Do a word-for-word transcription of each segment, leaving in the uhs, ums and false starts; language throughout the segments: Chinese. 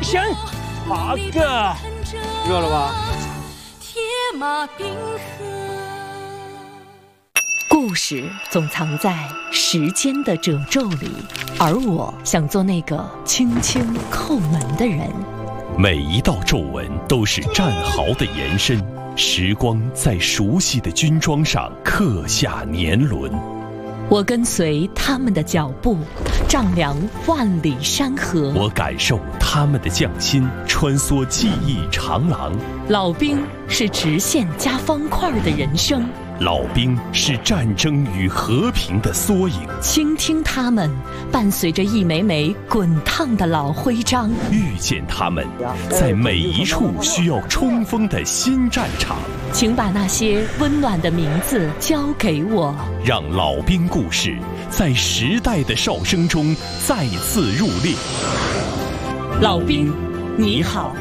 神，八个，热了吧？ 铁马冰河。 故事总藏在时间的褶皱里，而我想做那个轻轻叩门的人。 每一道皱纹都是战壕的延伸，时光在熟悉的军装上刻下年轮。 我跟随他们的脚步，丈量万里山河。 我感受他们的匠心，穿梭记忆长廊。 老兵是直线加方块的人生， 老兵是战争与和平的缩影。 倾听他们，伴随着一枚枚滚烫的老徽章。 遇见他们，在每一处需要冲锋的新战场。 请把那些温暖的名字交给我， 让老兵故事在时代的哨声中再次入列。 老兵，你好。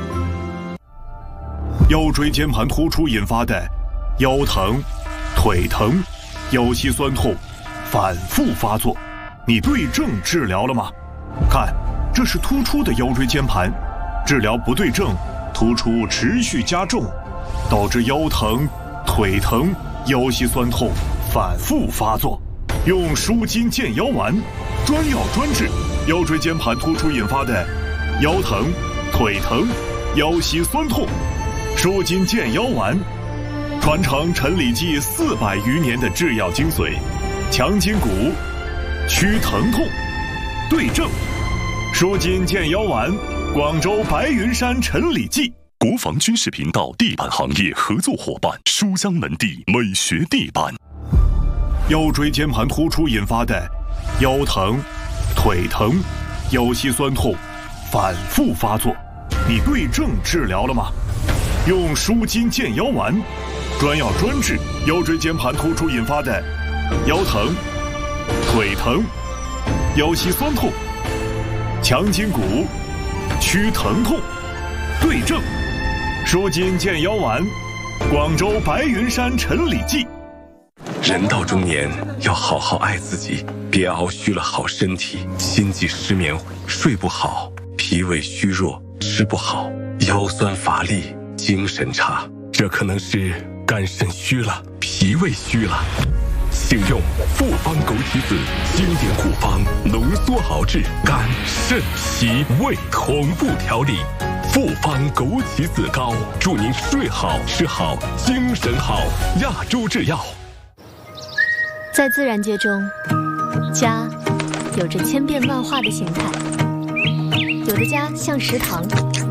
腰椎间盘突出引发的腰疼、腿疼、腰膝酸痛反复发作，你对症治疗了吗？看，这是突出的腰椎间盘，治疗不对症，突出持续加重，导致腰疼、腿疼、腰膝酸痛反复发作。用舒筋健腰丸，专药专治腰椎间盘突出引发的腰疼、腿疼、腰膝酸痛。舒筋健腰丸，传承陈李济四百余年的制药精髓，强筋骨，祛疼痛，对症。舒筋健腰丸，广州白云山陈李济。 国防军事频道地板行业合作伙伴书香门第美学地板。 腰椎间盘突出引发的腰疼、腿疼、腰膝酸痛反复发作，你对症治疗了吗？用舒筋健腰丸，专药专治腰椎间盘突出引发的腰疼、腿疼、腰膝酸痛，强筋骨，祛疼痛，对症。舒筋健腰丸，广州白云山陈李济。 人到中年要好好爱自己，别熬虚了好身体，心悸失眠，睡不好，脾胃虚弱，吃不好，腰酸乏力，精神差，这可能是肝肾虚了，脾胃虚了。请用复方枸杞子经典护方，浓缩熬制肝肾脾胃同步调理。复方枸杞子膏，祝您睡好吃好精神好。亚洲制药。 在自然界中，家有着千变万化的形态，有的家像食堂，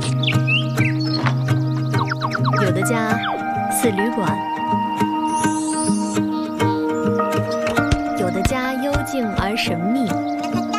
有的家似旅馆，有的家幽静而神秘。